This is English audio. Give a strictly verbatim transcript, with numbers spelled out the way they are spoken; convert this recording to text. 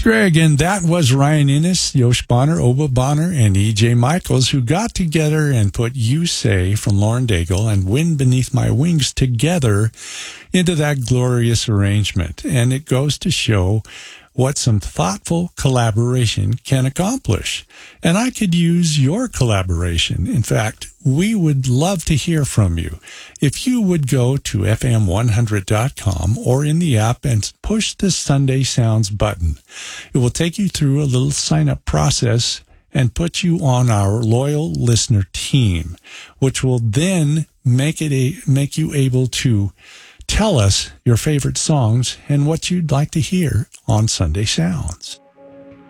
Greg, and that was Ryan Innes, Yosh Bonner, Oba Bonner, and E J Michaels, who got together and put You Say from Lauren Daigle and Wind Beneath My Wings together into that glorious arrangement. And it goes to show what some thoughtful collaboration can accomplish. And I could use your collaboration. In fact, we would love to hear from you. If you would go to F M one hundred dot com or in the app and push the Sunday Sounds button, it will take you through a little sign-up process and put you on our loyal listener team, which will then make it a, make you able to tell us your favorite songs and what you'd like to hear on Sunday Sounds.